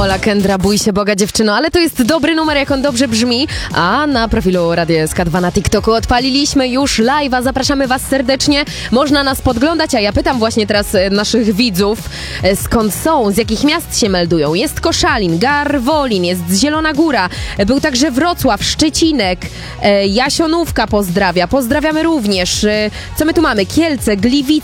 Ola Kendra, bój się Boga dziewczyno, ale to jest dobry numer, jak on dobrze brzmi. A na profilu Radia SK2 na TikToku odpaliliśmy już live'a, zapraszamy was serdecznie, można nas podglądać, a ja pytam właśnie teraz naszych widzów, skąd są, z jakich miast się meldują. Jest Koszalin, Garwolin, jest Zielona Góra, był także Wrocław, Szczecinek, Jasionówka pozdrawiamy również. Co my tu mamy? Kielce, Gliwice,